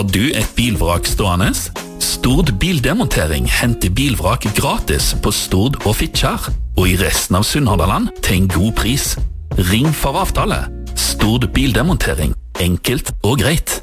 du et bilvrak stående? Stord Bildemontering henter bilvrak gratis på Stord og Fitjar, og i resten av Sunnhordland til en god pris. Ring for avtale. Stord Bildemontering. Enkelt og greit.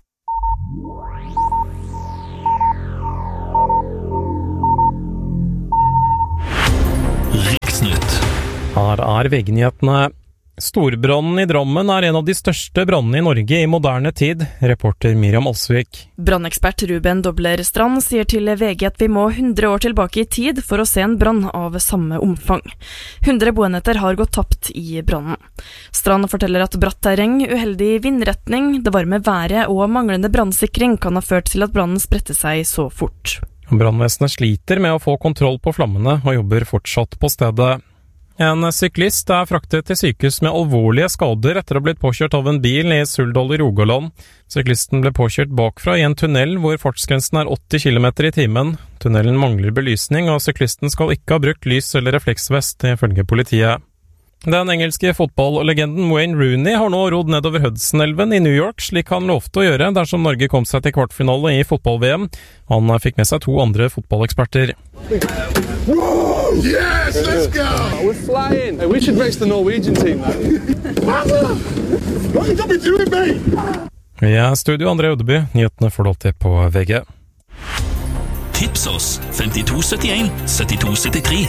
Riksnytt. Her VG-nyhetene. Storbrannen i Drammen en av de største brannene i Norge i moderne tid, reporter Miriam Alsvik. Brannekspert Ruben Dobler Strand sier til VG at vi må 100 år tilbake i tid for å se en brann av samme omfang. 100 boenheter har gått tapt i brannen. Strand forteller at bratt terreng, uheldig vindretning, det varme været og manglende brannsikring kan ha ført til at brannen spredte seg så fort. Brannvesenet sliter med å få kontroll på flammene og jobber fortsatt på stedet. En syklist fraktet til sykehus med alvorlige skader etter å ha blitt påkjørt av en bil i Suldal i Rogaland. Syklisten ble påkjørt bakfra i en tunnel hvor fartsgrensen 80 km i timen. Tunnelen mangler belysning, og syklisten skal ikke ha brukt lys eller refleksvest, ifølge politiet. Den engelske fotballlegenden Wayne Rooney har nå rodd nedover Hudson-elven i New York, slik han lovte å gjøre dersom Norge kom seg til kvartfinale i fotball-VM. Han fikk med seg 2 andre fotballeksperter. Whoa! Yes, let's go! We're flying. Hey, we should race the Norwegian team, though. What you be doing, mate? I studio André Ødeby, nyhetene får du alltid på VG. Tips oss 5271 7273.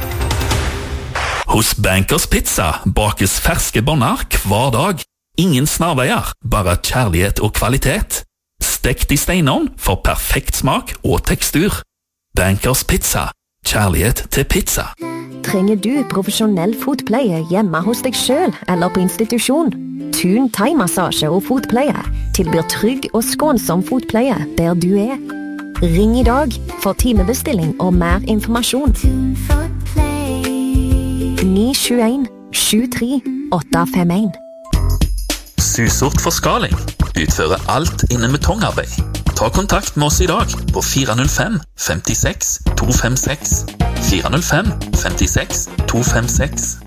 Hos Bankers Pizza bakes ferske bånder hver dag. Ingen snarveier, bare kjærlighet og kvalitet. Stekt i steinovn for perfekt smak og tekstur. Bankers Pizza. Kjærlighet til pizza. Trenger du profesjonell fotpleie hjemme hos deg selv eller på institusjon? Thun thai-massasje og fotpleie tilbyr trygg og skånsom fotpleie der du er. Ring i dag for timebestilling og mer informasjon. 921 73 851. Susort Forskaling utfører alt innen betongarbeid. Ta kontakt med oss i dag på 405 56 256. 405 56 256.